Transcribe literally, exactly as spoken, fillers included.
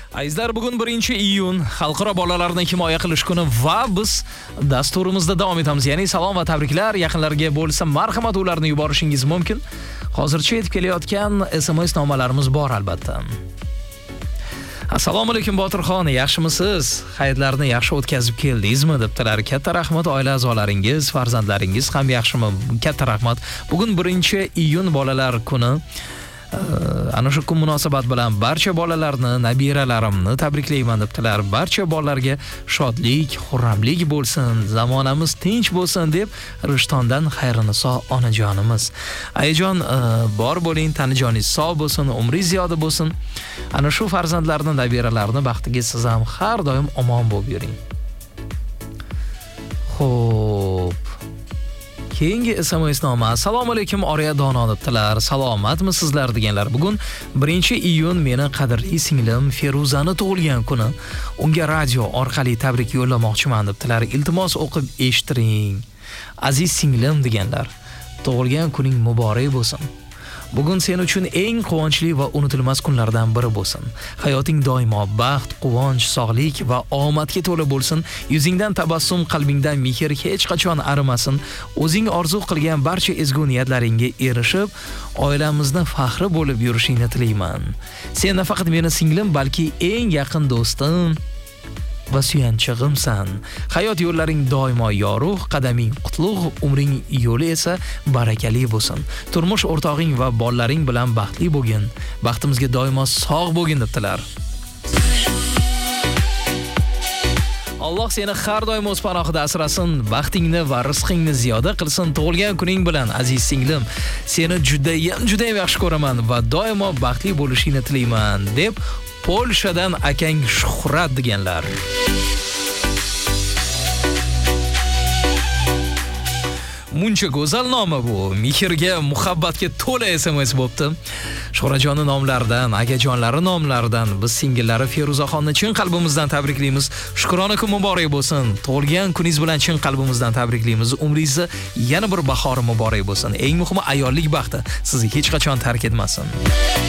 Azizlar, bugun birinchi iyun Xalqaro bolalarni himoya qilish kuni va biz dasturimizda davom etamiz. Ya'ni salom va tabriklar yaqinlarga bo'lsa marhamat ularni yuborishingiz mumkin. Hozircha yetib kelayotgan S M S nomalarimiz bor albatta. Assalomu alaykum Botirxon, yaxshimisiz? Hayitlarni yaxshi o'tkazib keldingizmi? debdilar. Katta rahmat oila a'zolaringiz, farzandlaringiz ham yaxshimi? Katta rahmat. Bugun birinchi iyun bolalar kuni. Ana shu kun munosabat bilan barcha bolalarni, nabiralarimni tabriklayman debdilar. Barcha bolalarga shodlik, xurramlik bo'lsin, zamonamiz tinch bo'lsin deb Rishtondan Xayriniso onajonimiz. Ayajon, bor bo'ling, tanijoningiz sog' bo'lsin, umringiz ziyoda bo'lsin. Ana shu farzandlarni, nabiralarni baxtiga siz ham har doim omon bo'lib yuring. Xo'p. Keyingi S M S noma. Assalomu alaykum Oriya Dono debdilar. Salomatmisizlar deganlar. Bugun birinchi iyun meni qadrli singlim Feruzani tug'ilgan kuni. Unga radio orqali tabrik yo'llamoqchiman debdilar. Iltimos o'qib eshittiring. Aziz singlim deganlar. Tug'ilgan kuning muborak bo'lsin. Bugun sen uchun eng quvonchli va unutilmas kunlardan biri bo'lsin. Hayoting doimo baxt, quvonch, sog'lik va omadga to'la bo'lsin. Yuzingdan tabassum, qalbingdan mehr hech qachon arimasin. O'zing orzu qilgan barcha ezgu niyatlaringga erishib, oilamizni faxri bo'lib yurishingni tilayman. Sen nafaqat meni singlim, balki eng yaqin do'stim va suyanchig'imsan. Hayot yo'llaring doimo yorug', qadaming qutlug', umring yo'li esa barakali bo'lsin. Turmush o'rtog'ing va bolalaring bilan baxtli bo'lgin. Baxtimizga doimo sog' bo'lgin debdilar. Alloh seni har doim o'z panohida asrasin, baxtingni va rizqingni ziyoda qilsin. Tug'ilgan kuning bilan aziz singlim, seni juda ham juda ham yaxshi ko'raman va doimo baxtli bo'lishingni tilayman deb Polshadan akang Shuhrat deganlar. Muncha go'zal noma bu. Mehrga, muhabbatga to'la S M S bo'pti. Shuhratjonni nomlaridan, akajonlari nomlaridan biz singillari Feruzaxonni chin qalbimizdan tabriklaymiz. Shukrona kun muborak bo'lsin. Tug'ilgan kuningiz bilan chin qalbimizdan tabriklaymiz. Umringizni yana bir bahori muborak bo'lsin. Eng muhimi ayollik baxti sizni hech qachon tark etmasin.